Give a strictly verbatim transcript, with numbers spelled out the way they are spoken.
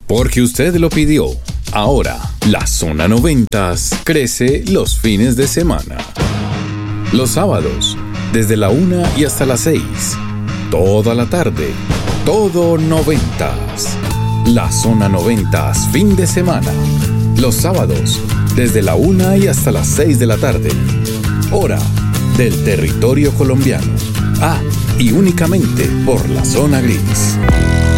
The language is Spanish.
Porque usted lo pidió. Ahora, la Zona noventas crece los fines de semana. Los sábados, desde la una y hasta las seis. Toda la tarde, todo noventas. La Zona noventas fin de semana. Los sábados, desde la una y hasta las seis de la tarde. Hora del territorio colombiano. Ah, y únicamente por la Zona Gris.